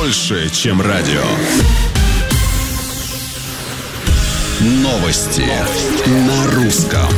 больше, чем радио. Новости на русском.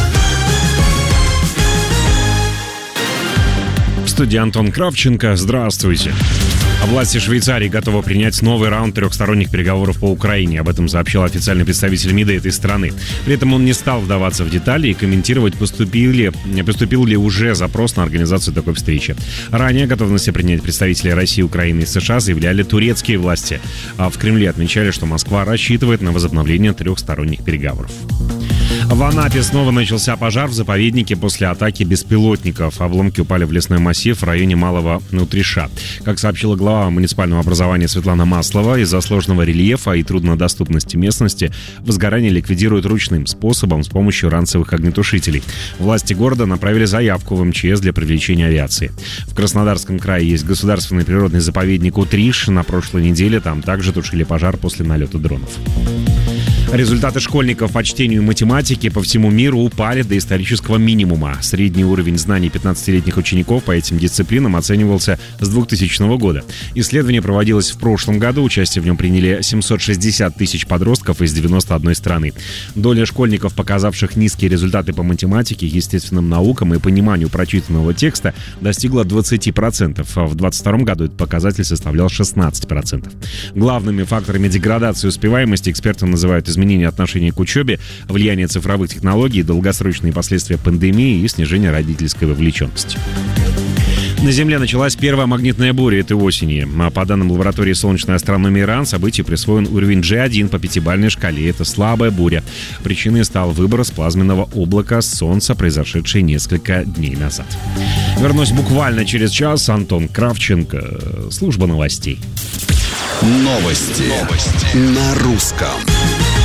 В студии Антон Кравченко. Здравствуйте. Власти Швейцарии готовы принять новый раунд трехсторонних переговоров по Украине. Об этом сообщил официальный представитель МИДа этой страны. При этом он не стал вдаваться в детали и комментировать, поступил ли уже запрос на организацию такой встречи. Ранее о готовности принять представителей России, Украины и США заявляли турецкие власти. А в Кремле отмечали, что Москва рассчитывает на возобновление трехсторонних переговоров. В Анапе снова начался пожар в заповеднике после атаки беспилотников. Обломки упали в лесной массив в районе Малого Нутриша. Как сообщила глава муниципального образования Светлана Маслова, из-за сложного рельефа и труднодоступности местности возгорание ликвидируют ручным способом с помощью ранцевых огнетушителей. Власти города направили заявку в МЧС для привлечения авиации. В Краснодарском крае есть государственный природный заповедник Утриш. На прошлой неделе там также тушили пожар после налета дронов. Результаты школьников по чтению и математике по всему миру упали до исторического минимума. Средний уровень знаний 15-летних учеников по этим дисциплинам оценивался с 2000 года. Исследование проводилось в прошлом году. Участие в нем приняли 760 тысяч подростков из 91 страны. Доля школьников, показавших низкие результаты по математике, естественным наукам и пониманию прочитанного текста, достигла 20%. А в 2022 году этот показатель составлял 16%. Главными факторами деградации успеваемости эксперты называют изменение отношения к учебе, влияние цифровых технологий, долгосрочные последствия пандемии и снижение родительской вовлеченности. На Земле началась первая магнитная буря этой осени. По данным лаборатории солнечной астрономии РАН, событию присвоен уровень G1 по пятибалльной шкале. Это слабая буря. Причиной стал выброс плазменного облака Солнца, произошедший несколько дней назад. Вернусь буквально через час. Антон Кравченко. Служба новостей. Новости на русском.